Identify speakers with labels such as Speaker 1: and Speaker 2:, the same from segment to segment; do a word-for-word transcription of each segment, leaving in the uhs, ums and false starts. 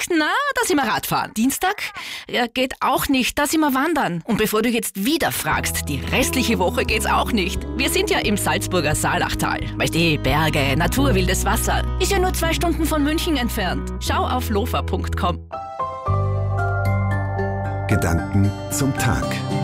Speaker 1: na, da sind wir Radfahren. Dienstag ja, geht auch nicht, da sind wir wandern. Und bevor du jetzt wieder fragst, die restliche Woche geht's auch nicht. Wir sind ja im Salzburger Saalachtal. Weißt du, Berge, Natur, wildes Wasser. Ist ja nur zwei Stunden von München entfernt. Schau auf lofa punkt com.
Speaker 2: Gedanken zum Tag.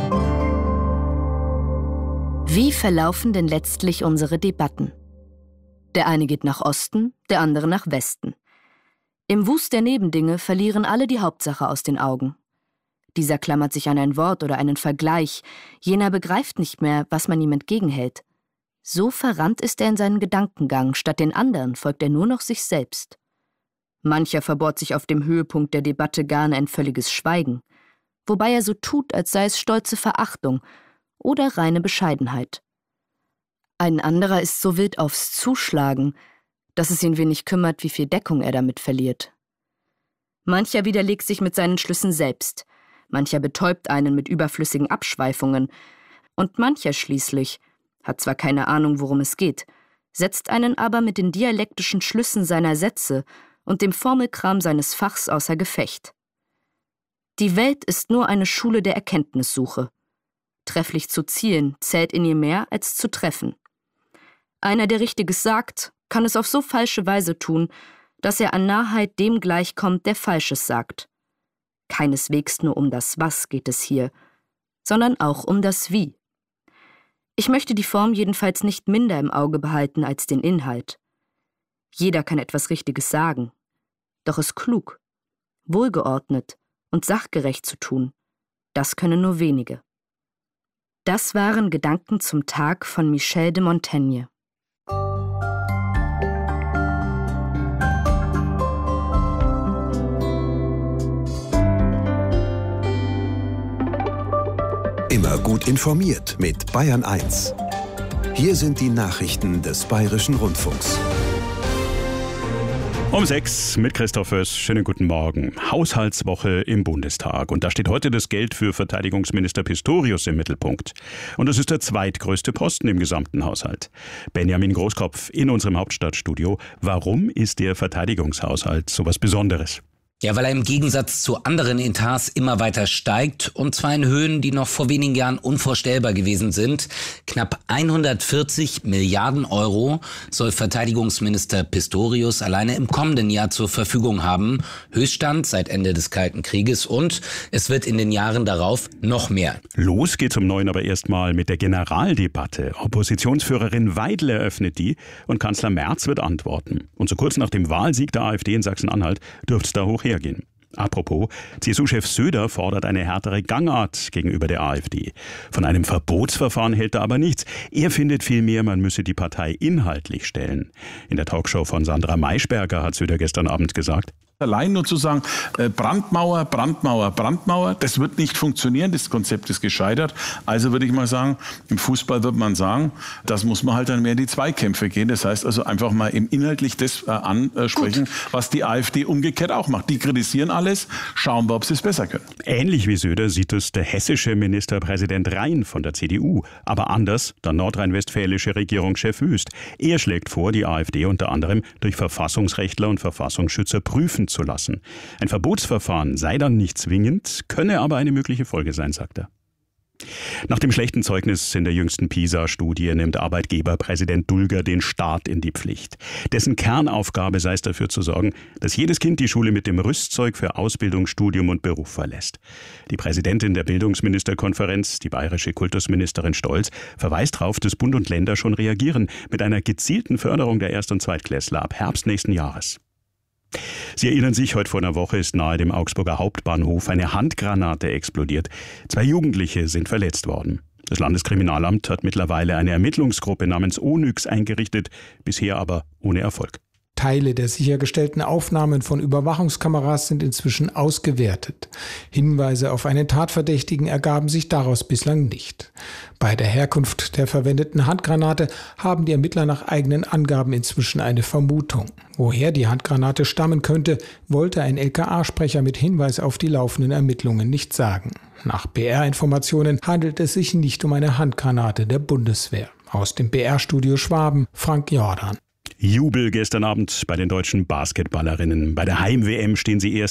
Speaker 3: Wie verlaufen denn letztlich unsere Debatten? Der eine geht nach Osten, der andere nach Westen. Im Wust der Nebendinge verlieren alle die Hauptsache aus den Augen. Dieser klammert sich an ein Wort oder einen Vergleich, jener begreift nicht mehr, was man ihm entgegenhält. So verrannt ist er in seinen Gedankengang, statt den anderen folgt er nur noch sich selbst. Mancher verbohrt sich auf dem Höhepunkt der Debatte gar in ein völliges Schweigen, wobei er so tut, als sei es stolze Verachtung oder reine Bescheidenheit. Ein anderer ist so wild aufs Zuschlagen, dass es ihn wenig kümmert, wie viel Deckung er damit verliert. Mancher widerlegt sich mit seinen Schlüssen selbst, mancher betäubt einen mit überflüssigen Abschweifungen, und mancher schließlich hat zwar keine Ahnung, worum es geht, setzt einen aber mit den dialektischen Schlüssen seiner Sätze und dem Formelkram seines Fachs außer Gefecht. Die Welt ist nur eine Schule der Erkenntnissuche. Trefflich zu zielen zählt in ihr mehr als zu treffen. Einer, der Richtiges sagt, kann es auf so falsche Weise tun, dass er an Narrheit dem gleichkommt, der Falsches sagt. Keineswegs nur um das Was geht es hier, sondern auch um das Wie. Ich möchte die Form jedenfalls nicht minder im Auge behalten als den Inhalt. Jeder kann etwas Richtiges sagen, doch es klug, wohlgeordnet und sachgerecht zu tun, das können nur wenige. Das waren Gedanken zum Tag von Michel de Montaigne.
Speaker 2: Immer gut informiert mit Bayern eins. Hier sind die Nachrichten des Bayerischen Rundfunks.
Speaker 4: Um sechs mit Christoph Föß. Schönen guten Morgen. Haushaltswoche im Bundestag. Und da steht heute das Geld für Verteidigungsminister Pistorius im Mittelpunkt. Und das ist der zweitgrößte Posten im gesamten Haushalt. Benjamin Großkopf in unserem Hauptstadtstudio. Warum ist der Verteidigungshaushalt so was Besonderes?
Speaker 5: Ja, weil er im Gegensatz zu anderen Etats immer weiter steigt, und zwar in Höhen, die noch vor wenigen Jahren unvorstellbar gewesen sind. Knapp hundertvierzig Milliarden Euro soll Verteidigungsminister Pistorius alleine im kommenden Jahr zur Verfügung haben. Höchststand seit Ende des Kalten Krieges, und es wird in den Jahren darauf noch mehr.
Speaker 4: Los geht's um neun aber erstmal mit der Generaldebatte. Oppositionsführerin Weidel eröffnet die und Kanzler Merz wird antworten. Und so kurz nach dem Wahlsieg der AfD in Sachsen-Anhalt dürfte es da hoch hergehen. Apropos, C S U-Chef Söder fordert eine härtere Gangart gegenüber der AfD. Von einem Verbotsverfahren hält er aber nichts. Er findet vielmehr, man müsse die Partei inhaltlich stellen. In der Talkshow von Sandra Maischberger hat Söder gestern Abend gesagt:
Speaker 6: Allein nur zu sagen, äh, Brandmauer, Brandmauer, Brandmauer, das wird nicht funktionieren, das Konzept ist gescheitert. Also würde ich mal sagen, im Fußball wird man sagen, das muss man halt dann mehr in die Zweikämpfe gehen. Das heißt also einfach mal im inhaltlich das äh, ansprechen, Gut. was die AfD umgekehrt auch macht. Die kritisieren alles, schauen wir, ob sie es besser können.
Speaker 4: Ähnlich wie Söder sieht es der hessische Ministerpräsident Rhein von der C D U. Aber anders der nordrhein-westfälische Regierungschef Wüst. Er schlägt vor, die AfD unter anderem durch Verfassungsrechtler und Verfassungsschützer prüfen zu lassen. Ein Verbotsverfahren sei dann nicht zwingend, könne aber eine mögliche Folge sein, sagt er. Nach dem schlechten Zeugnis in der jüngsten PISA-Studie nimmt Arbeitgeberpräsident Dulger den Staat in die Pflicht. Dessen Kernaufgabe sei es dafür zu sorgen, dass jedes Kind die Schule mit dem Rüstzeug für Ausbildung, Studium und Beruf verlässt. Die Präsidentin der Bildungsministerkonferenz, die bayerische Kultusministerin Stolz, verweist darauf, dass Bund und Länder schon reagieren mit einer gezielten Förderung der Erst- und Zweitklässler ab Herbst nächsten Jahres. Sie erinnern sich, heute vor einer Woche ist nahe dem Augsburger Hauptbahnhof eine Handgranate explodiert. Zwei Jugendliche sind verletzt worden. Das Landeskriminalamt hat mittlerweile eine Ermittlungsgruppe namens Onyx eingerichtet, bisher aber ohne Erfolg.
Speaker 7: Teile der sichergestellten Aufnahmen von Überwachungskameras sind inzwischen ausgewertet. Hinweise auf einen Tatverdächtigen ergaben sich daraus bislang nicht. Bei der Herkunft der verwendeten Handgranate haben die Ermittler nach eigenen Angaben inzwischen eine Vermutung. Woher die Handgranate stammen könnte, wollte ein L K A-Sprecher mit Hinweis auf die laufenden Ermittlungen nicht sagen. Nach B R-Informationen handelt es sich nicht um eine Handgranate der Bundeswehr. Aus dem B R-Studio Schwaben, Frank Jordan.
Speaker 4: Jubel gestern Abend bei den deutschen Basketballerinnen. Bei der Heim-W M stehen sie erst